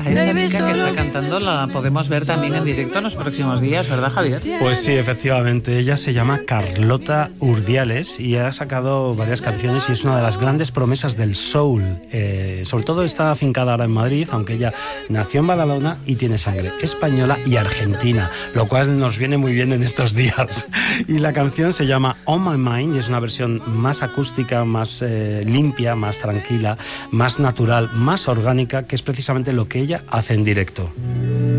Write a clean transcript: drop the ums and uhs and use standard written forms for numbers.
A esta chica que está cantando la podemos ver también en directo en los próximos días, ¿verdad, Javier? Pues sí, efectivamente. Ella se llama Carlota Urdiales y ha sacado varias canciones y es una de las grandes promesas del soul. Sobre todo está afincada ahora en Madrid, aunque ella nació en Badalona y tiene sangre española y argentina, lo cual nos viene muy bien en estos días. Y la canción se llama On My Mind y es una versión más acústica, más limpia, más tranquila, más natural, más orgánica, que es precisamente lo que ella hace en directo.